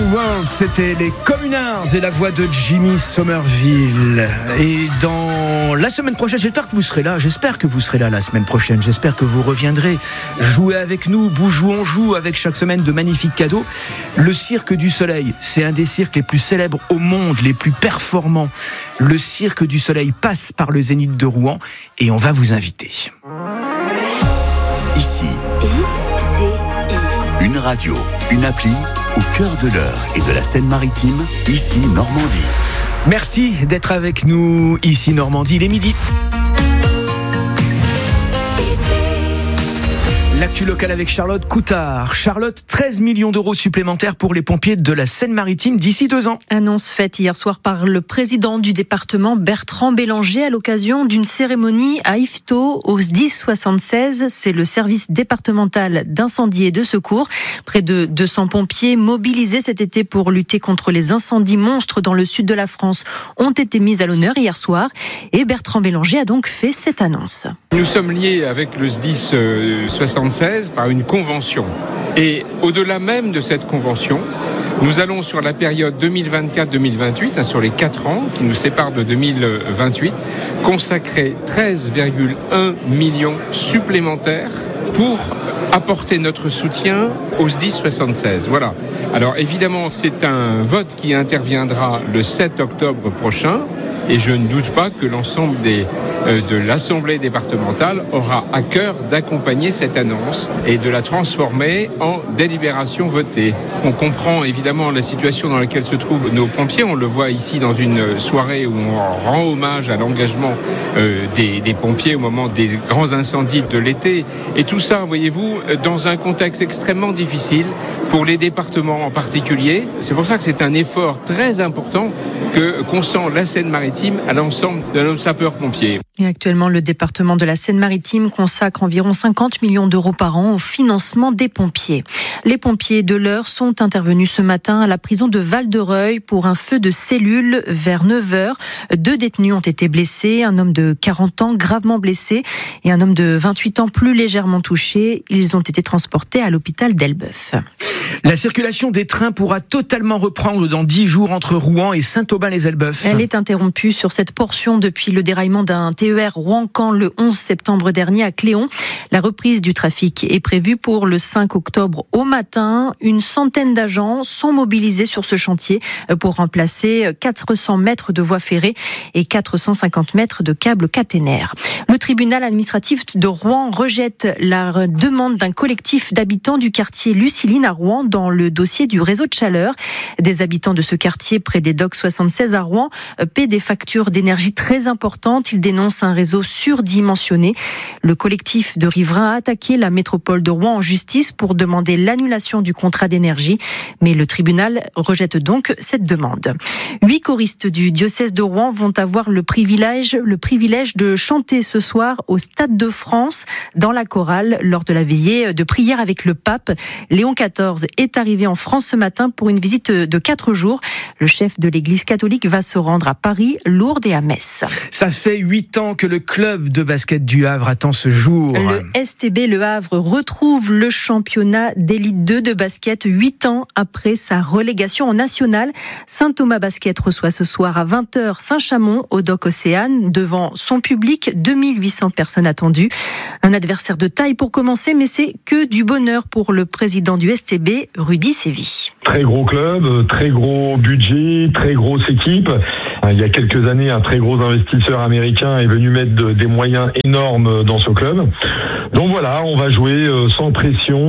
World, c'était les Communards et la voix de Jimmy Somerville. Et dans la semaine prochaine, j'espère que vous serez là la semaine prochaine. J'espère que vous reviendrez jouer avec nous. Bougou, on joue avec chaque semaine de magnifiques cadeaux. Le Cirque du Soleil, c'est un des cirques les plus célèbres au monde, les plus performants. Le Cirque du Soleil passe par le Zénith de Rouen et on va vous inviter. Ici, une radio, une appli au cœur de l'Eure et de la Seine-Maritime, ici Normandie. Merci d'être avec nous ici Normandie, il est midi. L'actu locale avec Charlotte Coutard. Charlotte, 13 millions d'euros supplémentaires pour les pompiers de la Seine-Maritime d'ici 2 ans. Annonce faite hier soir par le président du département, Bertrand Bélanger, à l'occasion d'une cérémonie à Yvetot, au SDIS 76. C'est le service départemental d'incendie et de secours. Près de 200 pompiers mobilisés cet été pour lutter contre les incendies monstres dans le sud de la France ont été mis à l'honneur hier soir. Et Bertrand Bélanger a donc fait cette annonce. Nous sommes liés avec le SDIS 76 par une convention. Et au-delà même de cette convention, nous allons sur la période 2024-2028, sur les 4 ans qui nous séparent de 2028, consacrer 13,1 millions supplémentaires pour apporter notre soutien au SDIS 76. Voilà. Alors évidemment, c'est un vote qui interviendra le 7 octobre prochain. Et je ne doute pas que l'ensemble de l'Assemblée départementale aura à cœur d'accompagner cette annonce et de la transformer en délibération votée. On comprend évidemment la situation dans laquelle se trouvent nos pompiers. On le voit ici dans une soirée où on rend hommage à l'engagement des pompiers au moment des grands incendies de l'été. Et tout ça, voyez-vous, dans un contexte extrêmement difficile pour les départements en particulier. C'est pour ça que c'est un effort très important que consent la Seine-Maritime à l'ensemble de nos sapeurs-pompiers. Et actuellement, le département de la Seine-Maritime consacre environ 50 millions d'euros par an au financement des pompiers. Les pompiers de l'Eure sont intervenus ce matin à la prison de Val-de-Reuil pour un feu de cellules vers 9h. 2 détenus ont été blessés, un homme de 40 ans gravement blessé et un homme de 28 ans plus légèrement touché. Ils ont été transportés à l'hôpital d'Elbeuf. La circulation des trains pourra totalement reprendre dans 10 jours entre Rouen et Saint-Aubin-les-Elbeuf. Elle est interrompue sur cette portion depuis le déraillement d'un TER Rouen-Caen le 11 septembre dernier à Cléon. La reprise du trafic est prévue pour le 5 octobre au matin. Une centaine d'agents sont mobilisés sur ce chantier pour remplacer 400 mètres de voies ferrées et 450 mètres de câbles caténaires. Le tribunal administratif de Rouen rejette la demande d'un collectif d'habitants du quartier Luciline à Rouen dans le dossier du réseau de chaleur. Des habitants de ce quartier près des docks 76 à Rouen paient des factures d'énergie très importantes. Ils dénoncent un réseau surdimensionné. Le collectif de riverains a attaqué la métropole de Rouen en justice pour demander l'annulation du contrat d'énergie. Mais le tribunal rejette donc cette demande. 8 choristes du diocèse de Rouen vont avoir le privilège de chanter ce soir au Stade de France dans la chorale lors de la veillée de prière avec le pape. Léon XIV est arrivé en France ce matin pour une visite de 4 jours. Le chef de l'Église catholique va se rendre à Paris, Lourdes et à Metz. Ça fait 8 ans que le club de basket du Havre attend ce jour. Le STB Le Havre retrouve le championnat d'élite 2 de basket 8 ans après sa relégation en nationale. Saint-Thomas Basket reçoit ce soir à 20h Saint-Chamond au Dock Océane devant son public, 2800 personnes attendues. Un adversaire de taille pour commencer, mais c'est que du bonheur pour le président du STB, Rudy Sévy. Très gros club, très gros budget, très grosse équipe. Il y a quelques années, un très gros investisseur américain est venu mettre des moyens énormes dans ce club. Donc voilà, on va jouer sans pression,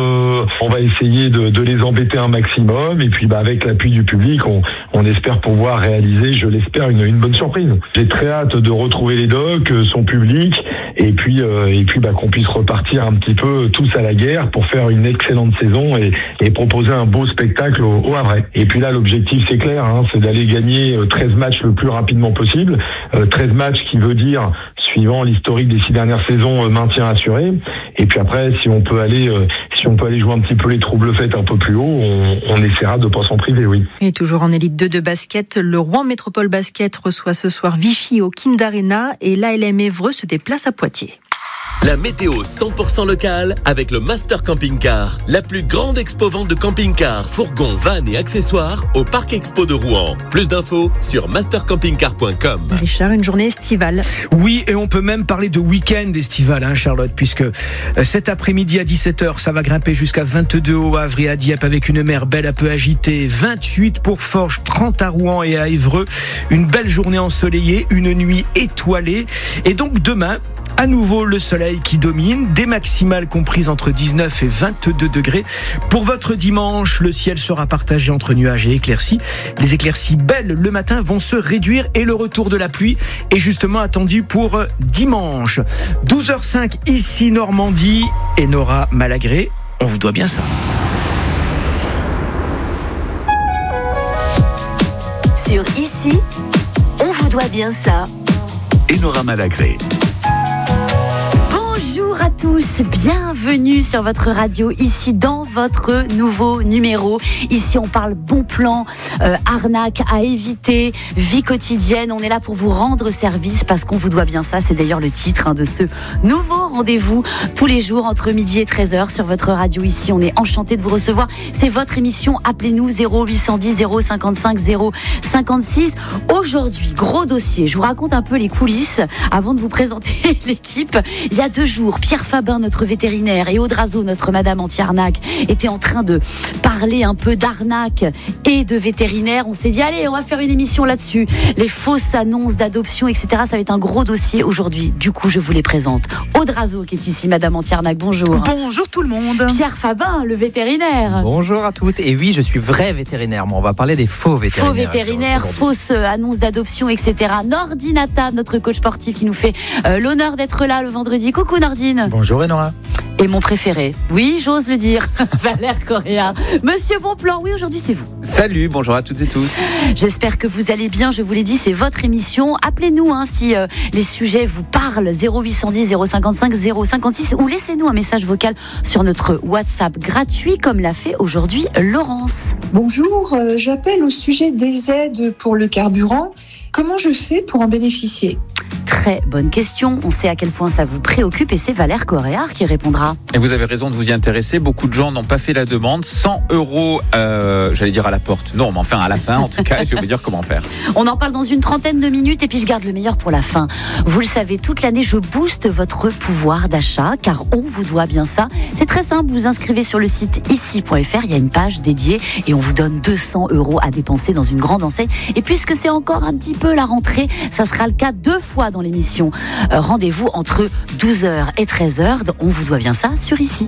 on va essayer de les embêter un maximum et puis avec l'appui du public, on espère pouvoir réaliser, je l'espère, une bonne surprise. J'ai très hâte de retrouver les docks, son public et puis qu'on puisse repartir un petit peu tous à la guerre pour faire une excellente saison et proposer un beau spectacle au Havre. Et puis là, l'objectif c'est clair, c'est d'aller gagner 13 matchs le plus rapidement possible. 13 matchs qui veut dire, suivant l'historique des 6 dernières saisons, maintien assuré. Et puis après, si on peut aller jouer un petit peu les troubles faits un peu plus haut, on essaiera de ne pas s'en priver, oui. Et toujours en élite 2 de basket, le Rouen Métropole Basket reçoit ce soir Vichy au Kind Arena et l'ALM Évreux se déplace à Poitiers. La météo 100% locale avec le Master Camping Car, la plus grande expo-vente de camping-cars, fourgons, vannes et accessoires au Parc Expo de Rouen. Plus d'infos sur mastercampingcar.com. Richard, une journée estivale. Oui, et on peut même parler de week-end estival, Charlotte, puisque cet après-midi à 17h, ça va grimper jusqu'à 22 au Havre et à Dieppe avec une mer belle un peu agitée, 28 pour Forges, 30 à Rouen et à Évreux. Une belle journée ensoleillée, une nuit étoilée. Et donc demain, à nouveau le soleil qui domine, des maximales comprises entre 19 et 22 degrés. Pour votre dimanche, le ciel sera partagé entre nuages et éclaircies. Les éclaircies belles le matin vont se réduire et le retour de la pluie est justement attendu pour dimanche. 12h05 ici Normandie et Nora Malagré, on vous doit bien ça. Sur Ici, on vous doit bien ça. Et Nora Malagré. Bonjour à tous, bienvenue sur votre radio, ici dans votre nouveau numéro. Ici on parle bon plan, arnaque à éviter, vie quotidienne. On est là pour vous rendre service parce qu'on vous doit bien ça. C'est d'ailleurs le titre de ce nouveau rendez-vous tous les jours entre midi et 13h sur votre radio. Ici on est enchanté de vous recevoir. C'est votre émission, appelez-nous 0810 055 056. Aujourd'hui, gros dossier, je vous raconte un peu les coulisses avant de vous présenter l'équipe. Il y a 2 jours, Pierre Fabin, notre vétérinaire, et Aude Razo, notre madame anti-arnaque, étaient en train de parler un peu d'arnaque et de vétérinaire. On s'est dit, allez, on va faire une émission là-dessus. Les fausses annonces d'adoption, etc. Ça va être un gros dossier aujourd'hui. Du coup, je vous les présente. Aude Razo, qui est ici, madame anti-arnaque, bonjour. Bonjour tout le monde. Pierre Fabin, le vétérinaire. Bonjour à tous. Et oui, je suis vrai vétérinaire. Moi, on va parler des faux vétérinaires. Faux vétérinaires, fausses annonces d'adoption, etc. Nordinata, notre coach sportif qui nous fait l'honneur d'être là le vendredi. Coucou Nordine. Bonjour Enora. Et mon préféré, oui, j'ose le dire, Valère Correa. Monsieur Bonplan, oui, aujourd'hui c'est vous. Salut, bonjour à toutes et tous. J'espère que vous allez bien, je vous l'ai dit, c'est votre émission. Appelez-nous si les sujets vous parlent, 0810 055 056, ou laissez-nous un message vocal sur notre WhatsApp gratuit, comme l'a fait aujourd'hui Laurence. Bonjour, j'appelle au sujet des aides pour le carburant. Comment je fais pour en bénéficier ? Très bonne question. On sait à quel point ça vous préoccupe et c'est Valère Correa qui répondra. Et vous avez raison de vous y intéresser. Beaucoup de gens n'ont pas fait la demande. 100 €, j'allais dire à la porte. Non, mais enfin à la fin, en tout cas, je vais vous dire comment faire. On en parle dans une trentaine de minutes et puis je garde le meilleur pour la fin. Vous le savez, toute l'année, je booste votre pouvoir d'achat car on vous doit bien ça. C'est très simple. Vous inscrivez sur le site ici.fr. Il y a une page dédiée et on vous donne 200 € à dépenser dans une grande enseigne. Et puisque c'est encore un petit peu la rentrée, ça sera le cas 2 fois dans l'émission. Rendez-vous entre 12h et 13h. On vous doit bien ça sur Ici.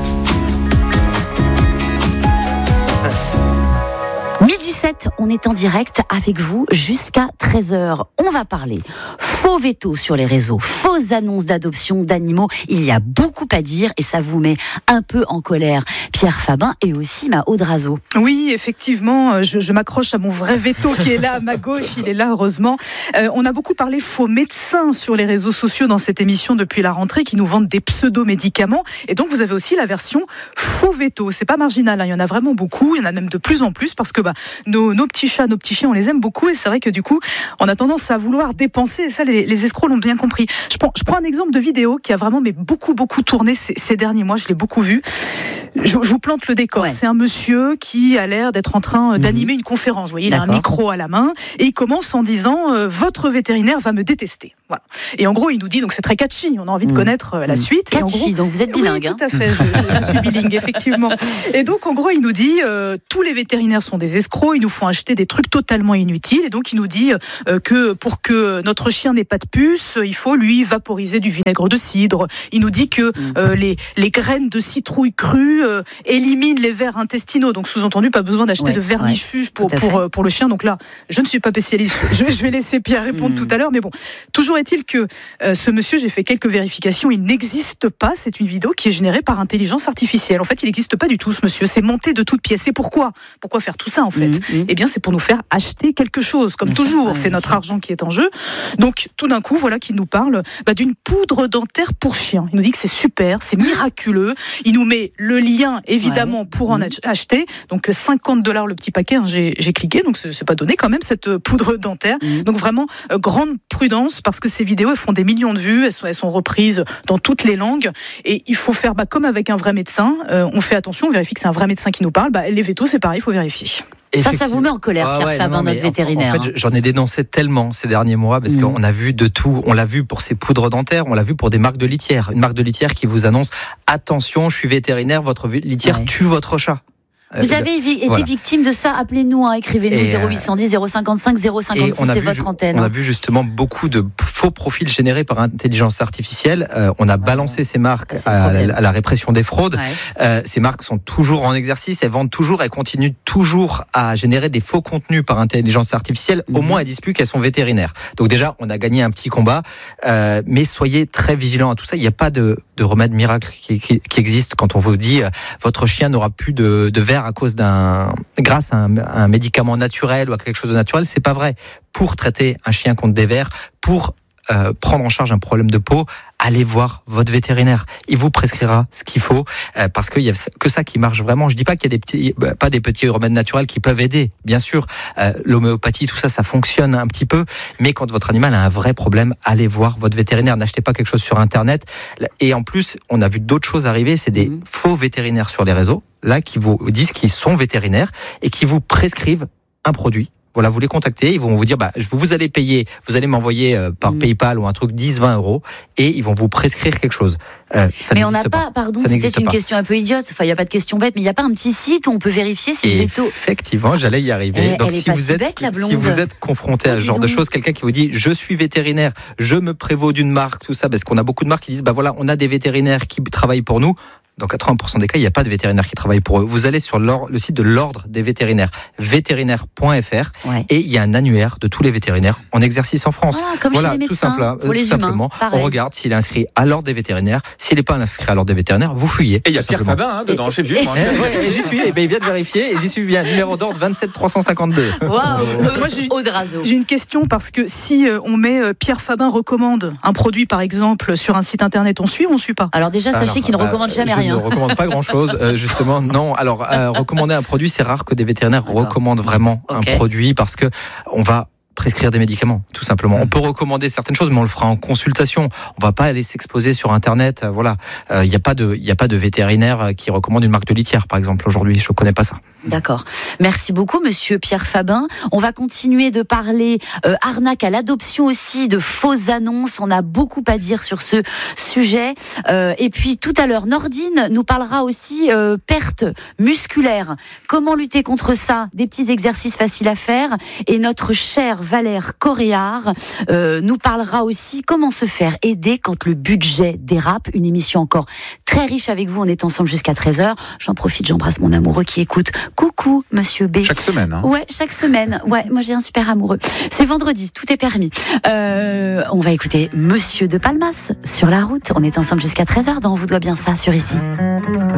Midi 7, on est en direct avec vous jusqu'à 13h. On va parler faux veto sur les réseaux, fausses annonces d'adoption d'animaux. Il y a beaucoup à dire et ça vous met un peu en colère. Pierre Fabin et aussi ma Aude Razo. Oui, effectivement, je m'accroche à mon vrai veto qui est là à ma gauche. Il est là, heureusement. On a beaucoup parlé faux médecins sur les réseaux sociaux dans cette émission depuis la rentrée qui nous vendent des pseudo-médicaments. Et donc, vous avez aussi la version faux veto. C'est pas marginal, hein. Il y en a vraiment beaucoup. Il y en a même de plus en plus parce que nos petits chats, nos petits chiens, on les aime beaucoup et c'est vrai que du coup, on a tendance à vouloir dépenser et ça, les escrocs l'ont bien compris. Je prends un exemple de vidéo qui a vraiment beaucoup tourné ces derniers mois, je l'ai beaucoup vu. Je vous plante le décor. Ouais. C'est un monsieur qui a l'air d'être en train d'animer une conférence. Vous voyez, il a un micro à la main et il commence en disant votre vétérinaire va me détester. Voilà. Et en gros, il nous dit, donc c'est très catchy, on a envie de connaître la suite. Catchy, et en gros, donc vous êtes bilingue. Oui, tout à fait, je suis bilingue, effectivement. Et donc, en gros, il nous dit tous les vétérinaires sont des escrocs, ils nous font acheter des trucs totalement inutiles. Et donc, il nous dit que pour que notre chien n'ait pas de puce, il faut lui vaporiser du vinaigre de cidre. Il nous dit que les graines de citrouille crues éliminent les vers intestinaux. Donc, sous-entendu, pas besoin d'acheter de vermifuge pour le chien. Donc là, je ne suis pas spécialiste. Je vais laisser Pierre répondre tout à l'heure. Mais bon, toujours est-il que ce monsieur, j'ai fait quelques vérifications, il n'existe pas. C'est une vidéo qui est générée par intelligence artificielle. En fait, il n'existe pas du tout, ce monsieur. C'est monté de toutes pièces. Et pourquoi faire tout ça, en fait? Eh bien, c'est pour nous faire acheter quelque chose. Comme toujours, c'est notre argent qui est en jeu. Donc, tout d'un coup, voilà qu'il nous parle d'une poudre dentaire pour chien. Il nous dit que c'est super, c'est miraculeux. Il nous met le lien évidemment pour en acheter. Donc $50 le petit paquet, hein, j'ai cliqué, donc c'est pas donné quand même cette poudre dentaire. Donc vraiment grande prudence parce que ces vidéos elles font des millions de vues, elles sont reprises dans toutes les langues et il faut faire comme avec un vrai médecin, on fait attention, on vérifie que c'est un vrai médecin qui nous parle. Les vétos c'est pareil, il faut vérifier. Ça vous met en colère, Pierre Fabin, notre vétérinaire. En fait, j'en ai dénoncé tellement ces derniers mois parce qu'on a vu de tout. On l'a vu pour ces poudres dentaires, on l'a vu pour des marques de litière. Une marque de litière qui vous annonce attention, je suis vétérinaire, votre litière tue votre chat. Vous avez été victime de ça, appelez-nous, écrivez-nous 0810 055 056, c'est votre antenne. On a vu justement beaucoup de faux profils générés par intelligence artificielle. On a balancé ces marques à la répression des fraudes. Ces marques sont toujours en exercice, elles vendent toujours, elles continuent toujours à générer des faux contenus par intelligence artificielle. Au moins, elles disent plus qu'elles sont vétérinaires. Donc déjà, on a gagné un petit combat, mais soyez très vigilants à tout ça. Il n'y a pas de remède miracle qui existe quand on vous dit votre chien n'aura plus de verre grâce à un médicament naturel ou à quelque chose de naturel. C'est pas vrai. Pour traiter un chien contre des vers, pour prendre en charge un problème de peau, allez voir votre vétérinaire. Il vous prescrira ce qu'il faut parce qu'il y a que ça qui marche vraiment. Je dis pas qu'il y a pas des petits remèdes naturels qui peuvent aider. Bien sûr, l'homéopathie, tout ça fonctionne un petit peu. Mais quand votre animal a un vrai problème, allez voir votre vétérinaire. N'achetez pas quelque chose sur Internet. Et en plus, on a vu d'autres choses arriver. C'est des faux vétérinaires sur les réseaux, là, qui vous disent qu'ils sont vétérinaires et qui vous prescrivent un produit. Voilà, vous les contactez, ils vont vous dire, vous allez payer, vous allez m'envoyer par PayPal ou un truc 10-20 € et ils vont vous prescrire quelque chose. Mais on n'a pas, pardon, c'était une question un peu idiote, il n'y a pas de question bête, mais il n'y a pas un petit site où on peut vérifier si le veto... Effectivement, j'allais y arriver. Donc si vous êtes confronté à ce genre de choses, quelqu'un qui vous dit, je suis vétérinaire, je me prévaux d'une marque, tout ça, parce qu'on a beaucoup de marques qui disent, on a des vétérinaires qui travaillent pour nous. Dans 80% des cas, il n'y a pas de vétérinaire qui travaille pour eux. Vous allez sur le site de l'Ordre des vétérinaires, vétérinaire.fr, et il y a un annuaire de tous les vétérinaires en exercice en France. Comme chez les médecins, tout simplement. On regarde s'il est inscrit à l'Ordre des vétérinaires. S'il n'est pas inscrit à l'Ordre des vétérinaires, vous fuyez. Et il y a Pierre Fabin dedans, j'ai vu. J'y suis, il vient de vérifier, et j'y suis bien. Numéro d'ordre 27 352. Moi, j'ai une question parce que si on met Pierre Fabin recommande un produit, par exemple, sur un site internet, on suit ou on suit pas? Alors déjà, sachez qu'il ne recommande jamais rien. Je ne recommande pas grand-chose, justement, non. Alors, recommander un produit, c'est rare que des vétérinaires recommandent vraiment un produit parce que on va prescrire des médicaments, tout simplement. On peut recommander certaines choses, mais on le fera en consultation. On va pas aller s'exposer sur Internet. Voilà, il n'y a pas de vétérinaire qui recommande une marque de litière, par exemple. Aujourd'hui, je connais pas ça. D'accord. Merci beaucoup, monsieur Pierre Fabin. On va continuer de parler arnaque à l'adoption aussi, de fausses annonces. On a beaucoup à dire sur ce sujet. Et puis, tout à l'heure, Nordine nous parlera aussi perte musculaire. Comment lutter contre ça? Des petits exercices faciles à faire. Et notre cher Valère Coréard nous parlera aussi comment se faire aider quand le budget dérape. Une émission encore très riche avec vous. On est ensemble jusqu'à 13h. J'en profite, j'embrasse mon amoureux qui écoute. Coucou, monsieur B. Chaque semaine. Ouais, chaque semaine. Ouais, moi j'ai un super amoureux. C'est vendredi, tout est permis. On va écouter Monsieur de Palmas sur la route. On est ensemble jusqu'à 13h dans On vous doit bien ça sur ici.